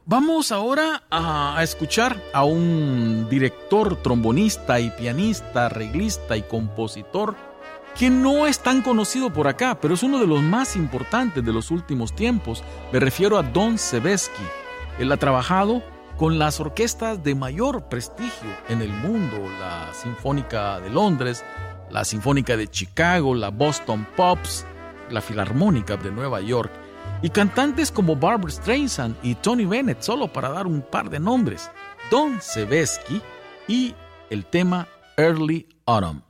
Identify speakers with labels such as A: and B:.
A: Vamos ahora a escuchar a un director, trombonista y pianista, arreglista y compositor que no es tan conocido por acá, pero es uno de los más importantes de los últimos tiempos. Me refiero a Don Sebesky. Él ha trabajado con las orquestas de mayor prestigio en el mundo, la Sinfónica de Londres, la Sinfónica de Chicago, la Boston Pops, la Filarmónica de Nueva York, y cantantes como Barbra Streisand y Tony Bennett, solo para dar un par de nombres. Don Sebesky y el tema Early Autumn.